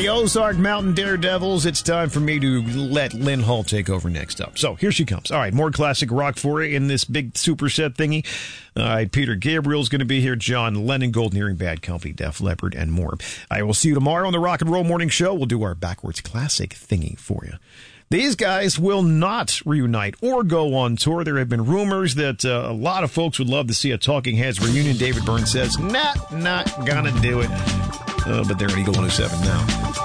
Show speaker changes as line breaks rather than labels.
the Ozark Mountain Daredevils. It's time for me to let Lynn Hall take over next up. So here she comes. All right, more classic rock for you in this big superset thingy. All right, Peter Gabriel's going to be here. John Lennon, Golden Earring Bad Company, Def Leppard, and more. I will see you tomorrow on the Rock and Roll Morning Show. We'll do our backwards classic thingy for you. These guys will not reunite or go on tour. There have been rumors that a lot of folks would love to see a Talking Heads reunion. David Byrne says, not gonna do it. But they're at Eagle 107 now.